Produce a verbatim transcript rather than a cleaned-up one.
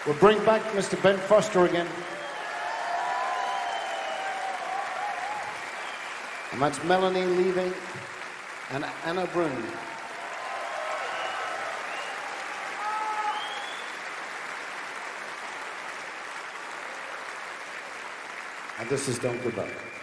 We'll bring back Mister Ben Foster again. And that's Melanie leaving and Anna Brun. And this is Don't Go Back.